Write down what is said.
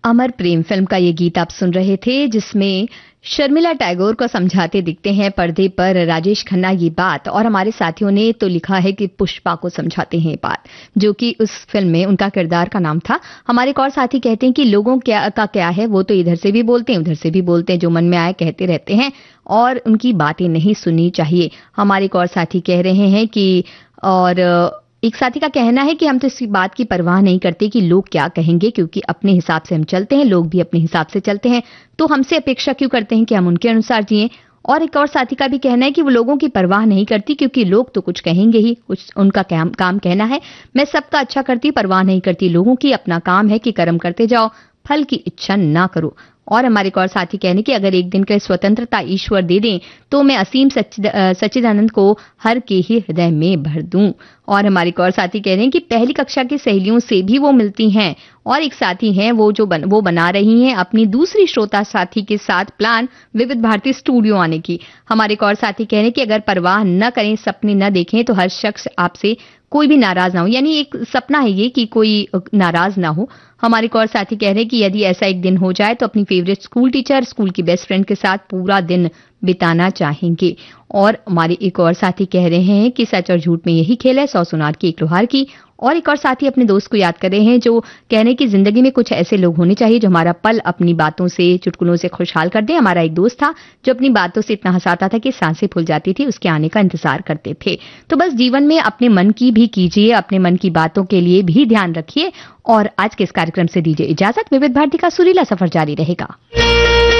अमर प्रेम film का ये गीत आप सुन रहे थे, जिसमें शर्मिला टैगोर को समझाते दिखते हैं पर्दे पर राजेश खन्ना ये बात, और हमारे साथियों ने तो लिखा है कि पुष्पा को समझाते हैं ये बात, जो कि उस फिल्म में उनका किरदार का नाम था। हमारे एक और साथी कहते हैं कि लोगों का क्या है, वो तो इधर से भी बोलते हैं उधर से भी बोलते हैं, जो मन में आए कहते रहते हैं और उनकी बातें नहीं सुननी चाहिए। हमारे एक और साथी कह रहे हैं कि एक साथी का कहना है कि हम तो इस बात की परवाह नहीं करते कि लोग क्या कहेंगे, क्योंकि अपने हिसाब से हम चलते हैं, लोग भी अपने हिसाब से चलते हैं, तो हमसे अपेक्षा क्यों करते हैं कि हम उनके अनुसार जिएं। और एक और साथी का भी कहना है कि वो लोगों की परवाह नहीं करती, क्योंकि लोग तो कुछ कहेंगे ही, कुछ उनका काम कहना है मैं सबका अच्छा करती, परवाह नहीं करती लोगों की, अपना काम है कि कर्म करते जाओ, फल की इच्छा ना करो। और हमारे एक और साथी कहने कि अगर एक दिन के स्वतंत्रता ईश्वर दे दें तो मैं असीम सच्चिदानंद को हर के ही हृदय में भर दूं। और हमारे एक और साथी कह रहे हैं कि पहली कक्षा की सहेलियों से भी वो मिलती हैं। और एक साथी हैं वो बना रही हैं अपनी दूसरी श्रोता साथी के साथ प्लान विविध भारती स्टूडियो आने की। हमारे एक और साथी कह रहे हैं कि अगर परवाह न करें, सपने न देखें, तो हर शख्स आपसे कोई भी नाराज ना हो, यानी एक सपना है ये कि कोई नाराज ना हो। हमारे एक और साथी कह रहे हैं कि यदि ऐसा एक दिन हो जाए तो अपनी फेवरेट स्कूल टीचर, स्कूल की बेस्ट फ्रेंड के साथ पूरा दिन बिताना चाहेंगे। और हमारे एक और साथी कह रहे हैं कि सच और झूठ में यही खेल है, 100 सुनार की एक लोहार की। और एक और साथी अपने दोस्त को याद कर रहे हैं, जो कह रहे हैं कि जिंदगी में कुछ ऐसे लोग होने चाहिए जो हमारा पल अपनी बातों से, चुटकुलों से खुशहाल कर दे। हमारा एक दोस्त था जो अपनी बातों से इतना हंसाता था कि सांसें फूल जाती थी, उसके आने का इंतजार करते थे। तो बस जीवन में अपने मन की भी कीजिए, अपने मन की बातों के लिए भी ध्यान रखिए। और आज के इस कार्यक्रम से दीजिए इजाजत। विविध भारती का सुरीला सफर जारी रहेगा।